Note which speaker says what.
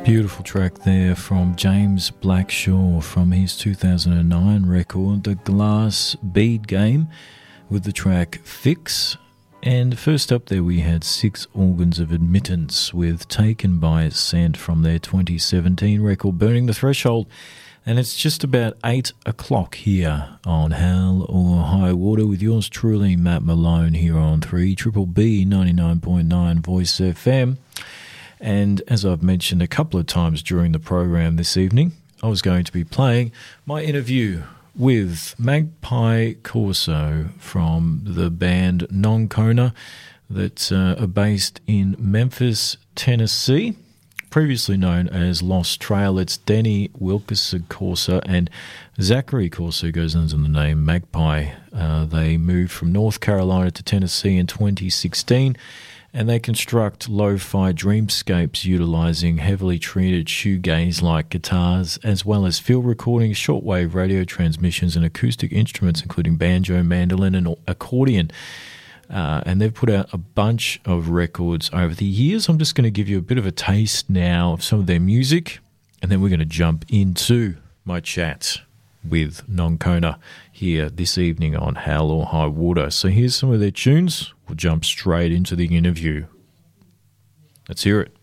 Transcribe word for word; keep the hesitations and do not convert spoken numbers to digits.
Speaker 1: Beautiful track there from James Blackshaw from his two thousand nine record, The Glass Bead Game, with the track Fix. And first up there we had Six Organs of Admittance with Taken by Scent from their twenty seventeen record, Burning the Threshold. And it's just about eight o'clock here on Hell or High Water with yours truly, Matt Malone, here on three B B B ninety-nine point nine Voice F M. And as I've mentioned a couple of times during the program this evening, I was going to be playing my interview with Magpie Corso from the band Noncona that uh, are based in Memphis, Tennessee, previously known as Lost Trail. It's Denny Wilkerson Corso and Zachary Corso goes under the name Magpie. Uh, they moved from North Carolina to Tennessee in twenty sixteen. And they construct lo-fi dreamscapes utilising heavily treated shoegaze-like guitars, as well as field recordings, shortwave radio transmissions, and acoustic instruments, including banjo, mandolin, and accordion. Uh, and they've put out a bunch of records over the years. I'm just going to give you a bit of a taste now of some of their music, and then we're going to jump into my chat with Noncona here this evening on Hell or High Water. So here's some of their tunes. We'll jump straight into the interview. Let's hear it.